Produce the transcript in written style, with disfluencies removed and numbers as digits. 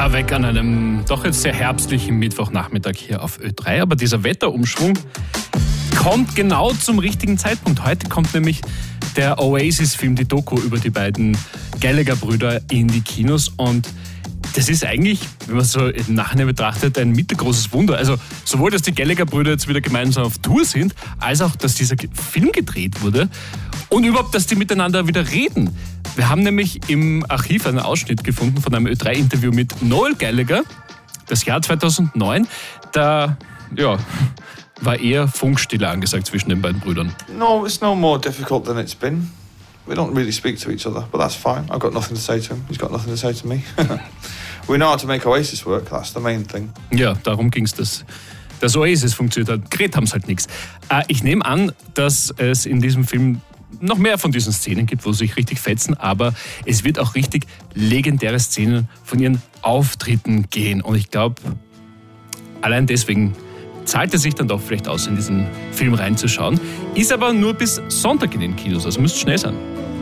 Weg an einem doch jetzt sehr herbstlichen Mittwochnachmittag hier auf Ö3. Aber dieser Wetterumschwung kommt genau zum richtigen Zeitpunkt. Heute kommt nämlich der Oasis-Film, die Doku über die beiden Gallagher-Brüder in die Kinos. Und das ist eigentlich, wenn man so im Nachhinein betrachtet, ein mittelgroßes Wunder. Also sowohl, dass die Gallagher-Brüder jetzt wieder gemeinsam auf Tour sind, als auch, dass dieser Film gedreht wurde und überhaupt, dass die miteinander wieder reden. Wir haben nämlich im Archiv einen Ausschnitt gefunden von einem Ö3-Interview mit Noel Gallagher, das Jahr 2009. Da, war eher Funkstille angesagt zwischen den beiden Brüdern. No, it's no more difficult than it's been. We don't really speak to each other, but that's fine. I've got nothing to say to him. He's got nothing to say to me. We know how to make Oasis work. That's the main thing. Ja, darum ging es, dass das Oasis funktioniert hat. Geredet haben sie halt nichts. Ich nehme an, dass es in diesem Film noch mehr von diesen Szenen gibt, wo sie sich richtig fetzen, aber es wird auch richtig legendäre Szenen von ihren Auftritten gehen. Und ich glaube, allein deswegen zahlt es sich dann doch vielleicht aus, in diesen Film reinzuschauen. Ist aber nur bis Sonntag in den Kinos, also müsst schnell sein.